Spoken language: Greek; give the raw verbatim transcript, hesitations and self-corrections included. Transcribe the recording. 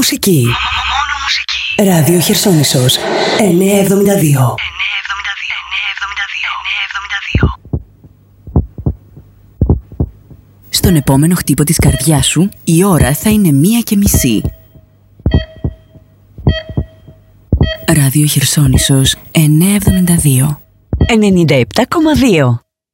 μουσική. Μόνο μουσική. Ράδιο Χερσόνησος εννιακόσια εβδομήντα δύο. Στον επόμενο χτύπο της καρδιάς σου, η ώρα θα είναι μία και μισή. Ράδιο Χερσόνησος εννιακόσια εβδομήντα δύο. ενενήντα επτά κόμμα δύο.